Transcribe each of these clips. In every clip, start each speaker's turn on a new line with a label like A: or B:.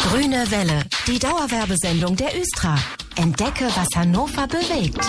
A: Grüne Welle, die Dauerwerbesendung der Östra. Entdecke, was Hannover bewegt.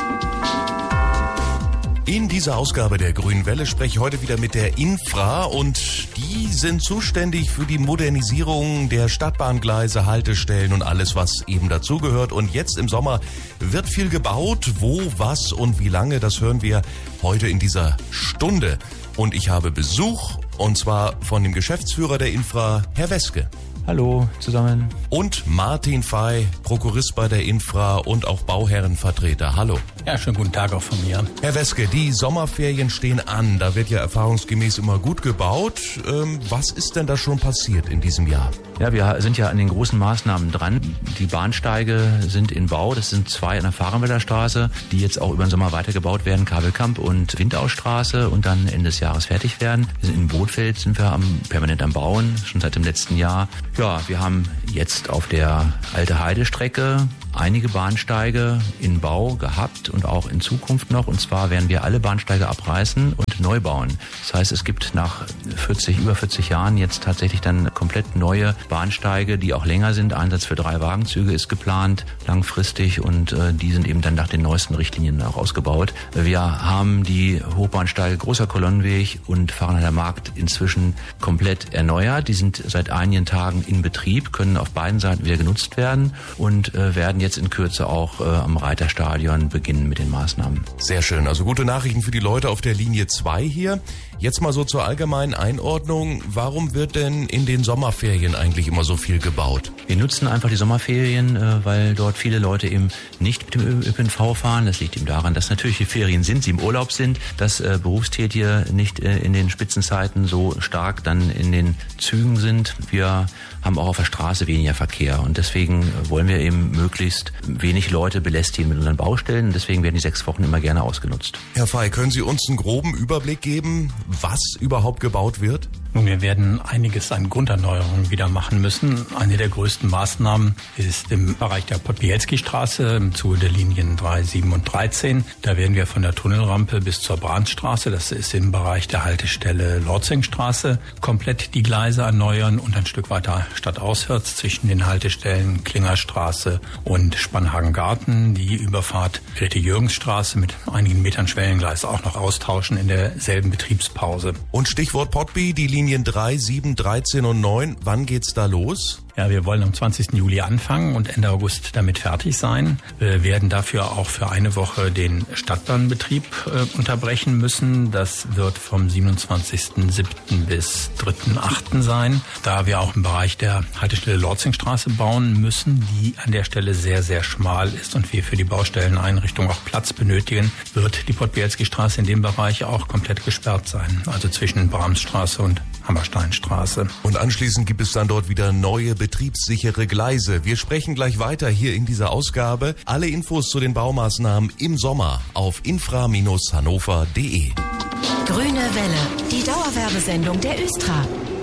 B: In dieser Ausgabe der Grünen Welle spreche ich heute wieder mit der Infra und die sind zuständig für die Modernisierung der Stadtbahngleise, Haltestellen und alles, was eben dazugehört. Und jetzt im Sommer wird viel gebaut. Wo, was und wie lange, das hören wir heute in dieser Stunde. Und ich habe Besuch, und zwar von dem Geschäftsführer der Infra, Herr Weske.
C: Hallo zusammen.
B: Und Martin Fey, Prokurist bei der Infra und auch Bauherrenvertreter. Hallo.
D: Ja, schönen guten Tag auch von mir.
B: Herr Weske, die Sommerferien stehen an. Da wird ja erfahrungsgemäß immer gut gebaut. Was ist denn da schon passiert in diesem Jahr?
C: Ja, wir sind ja an den großen Maßnahmen dran. Die Bahnsteige sind in Bau. Das sind 2 an der Fahrenwälder Straße, die jetzt auch über den Sommer weitergebaut werden. Kabelkamp und Windaustraße und dann Ende des Jahres fertig werden. Wir sind in Bootfeld, sind wir permanent am Bauen, schon seit dem letzten Jahr. Ja, wir haben jetzt auf der Alte-Heide-Strecke einige Bahnsteige in Bau gehabt und auch in Zukunft noch. Und zwar werden wir alle Bahnsteige abreißen und neu bauen. Das heißt, es gibt nach über 40 Jahren jetzt tatsächlich dann komplett neue Bahnsteige, die auch länger sind. Einsatz für 3 Wagenzüge ist geplant, langfristig, und die sind eben dann nach den neuesten Richtlinien auch ausgebaut. Wir haben die Hochbahnsteige Großer Kolonnenweg und Fahrenheider Markt inzwischen komplett erneuert. Die sind seit einigen Tagen in Betrieb, können auf beiden Seiten wieder genutzt werden und werden jetzt in Kürze auch am Reiterstadion beginnen mit den Maßnahmen.
B: Sehr schön, also gute Nachrichten für die Leute auf der Linie 2 hier. Jetzt mal so zur allgemeinen Einordnung. Warum wird denn in den Sommerferien eigentlich immer so viel gebaut?
C: Wir nutzen einfach die Sommerferien, weil dort viele Leute eben nicht mit dem ÖPNV fahren. Das liegt eben daran, dass natürlich die Ferien sind, sie im Urlaub sind, dass Berufstätige nicht in den Spitzenzeiten so stark dann in den Zügen sind. Wir haben auch auf der Straße weniger Verkehr und deswegen wollen wir eben möglichst wenig Leute belästigen mit unseren Baustellen. Und deswegen werden die 6 Wochen immer gerne ausgenutzt.
B: Herr Fey, können Sie uns einen groben Überblick geben, was überhaupt gebaut wird?
D: Nun, wir werden einiges an Grunderneuerungen wieder machen müssen. Eine der größten Maßnahmen ist im Bereich der Podbielski-Straße im Zuge der Linien 3, 7 und 13. Da werden wir von der Tunnelrampe bis zur Brandstraße, das ist im Bereich der Haltestelle Lorzingstraße, komplett die Gleise erneuern und ein Stück weiter stadtauswärts zwischen den Haltestellen Klingerstraße und Spannhagen-Garten die Überfahrt Grete-Jürgens-Straße mit einigen Metern Schwellengleis auch noch austauschen in derselben Betriebspause.
B: Und Stichwort Podby, die Linien 3, 7, 13 und 9. Wann geht's da los?
D: Ja, wir wollen am 20. Juli anfangen und Ende August damit fertig sein. Wir werden dafür auch für eine Woche den Stadtbahnbetrieb unterbrechen müssen. Das wird vom 27.07. bis 3.08. sein. Da wir auch im Bereich der Haltestelle Lorzingstraße bauen müssen, die an der Stelle sehr, sehr schmal ist und wir für die Baustelleneinrichtung auch Platz benötigen, wird die Podbielski-Straße in dem Bereich auch komplett gesperrt sein. Also zwischen Bramsstraße und Hammersteinstraße.
B: Und anschließend gibt es dann dort wieder neue betriebssichere Gleise. Wir sprechen gleich weiter hier in dieser Ausgabe. Alle Infos zu den Baumaßnahmen im Sommer auf infra-hannover.de.
A: Grüne Welle, die Dauerwerbesendung der Östra.